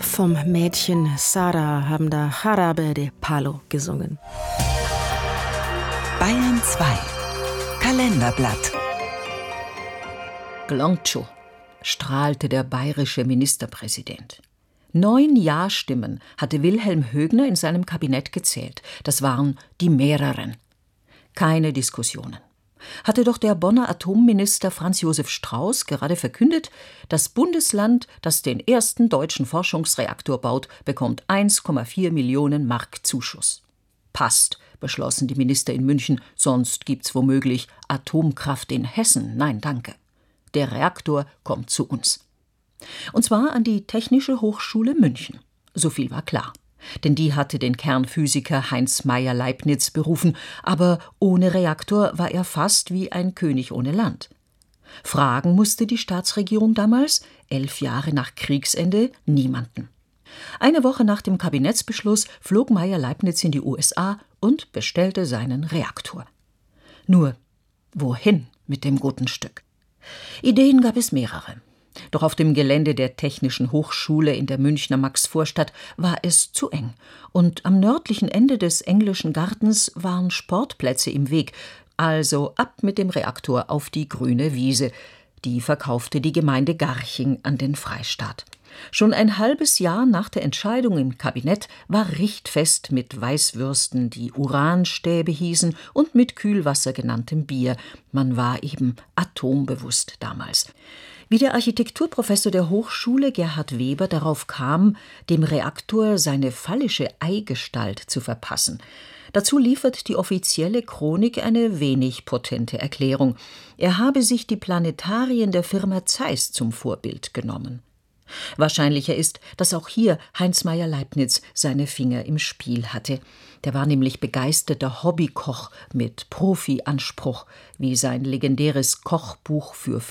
vom Mädchen Sarah haben da Jarabe de Palo gesungen. Bayern 2 Kalenderblatt. Glongcho, strahlte der bayerische Ministerpräsident. 9 Ja-Stimmen hatte Wilhelm Högner in seinem Kabinett gezählt. Das waren die mehreren. Keine Diskussionen. Hatte doch der Bonner Atomminister Franz Josef Strauß gerade verkündet, das Bundesland, das den ersten deutschen Forschungsreaktor baut, bekommt 1,4 Millionen Mark Zuschuss. Passt, beschlossen die Minister in München, sonst gibt's womöglich Atomkraft in Hessen. Nein, danke. Der Reaktor kommt zu uns. Und zwar an die Technische Hochschule München. So viel war klar. Denn die hatte den Kernphysiker Heinz Meyer-Leibniz berufen, aber ohne Reaktor war er fast wie ein König ohne Land. Fragen musste die Staatsregierung damals, 11 Jahre nach Kriegsende, niemanden. Eine Woche nach dem Kabinettsbeschluss flog Meyer-Leibniz in die USA und bestellte seinen Reaktor. Nur, wohin mit dem guten Stück? Ideen gab es mehrere. Doch auf dem Gelände der Technischen Hochschule in der Münchner Maxvorstadt war es zu eng. Und am nördlichen Ende des Englischen Gartens waren Sportplätze im Weg. Also ab mit dem Reaktor auf die grüne Wiese. Die verkaufte die Gemeinde Garching an den Freistaat. Schon ein halbes Jahr nach der Entscheidung im Kabinett war Richtfest mit Weißwürsten, die Uranstäbe hießen, und mit Kühlwasser genanntem Bier. Man war eben atombewusst damals. Wie der Architekturprofessor der Hochschule Gerhard Weber darauf kam, dem Reaktor seine phallische Eigestalt zu verpassen. Dazu liefert die offizielle Chronik eine wenig potente Erklärung. Er habe sich die Planetarien der Firma Zeiss zum Vorbild genommen. Wahrscheinlicher ist, dass auch hier Heinz Meyer-Leibniz seine Finger im Spiel hatte. Der war nämlich begeisterter Hobbykoch mit Profi-Anspruch, wie sein legendäres Kochbuch für